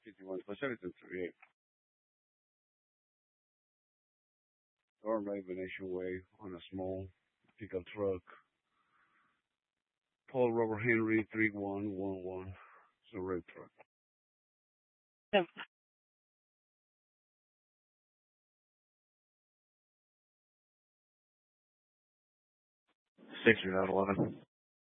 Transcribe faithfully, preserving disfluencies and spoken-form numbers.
fifty-one specialty thirty-eight. Storm Ray Venetian Way on a small pickup truck. Paul Robert Henry three one one one. It's a red truck. Yep. Six or out eleven.